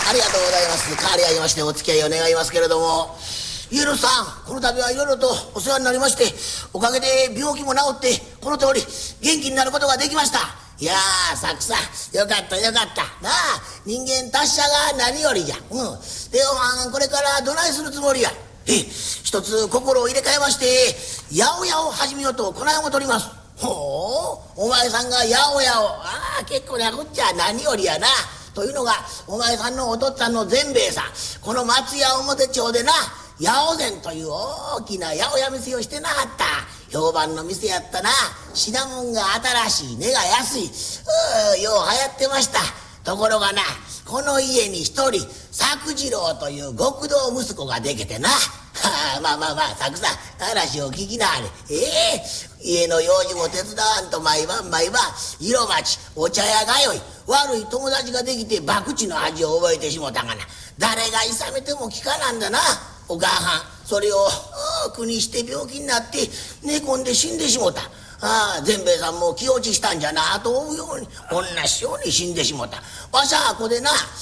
ありがとうございます。代わりあげましてお付き合いを願いますけれども、家主さん、この度はいろいろとお世話になりまして、おかげで病気も治ってこの通り元気になることができました。いやー、サクさん、よかったよかった。なあ、人間達者が何よりじゃ。で、おまんこれからどないするつもりや。一つ心を入れ替えまして、八百屋を始めようとこないもとります。ほう、お前さんが八百屋を。結構なこっちゃ何よりやな。というのが、お前さんのお父っつぁんの善兵衛さん、この松屋表町でな、八百膳という大きな八百屋店をしてなはった。評判の店やったな。品物が新しい、値が安い。よう流行ってました。ところがな、この家に一人作次郎という極道息子ができてな。まあ作さん、話を聞きなはれ。家の用事も手伝わんと毎晩色町お茶屋通い、悪い友達ができて博打の味を覚えてしもたがな。誰がいさめても聞かなんだな。お母はんそれを苦にして病気になって寝込んで死んでしもた。善兵衛さんも気落ちしたんじゃなと思うように同じように死んでしもた。わしゃここでな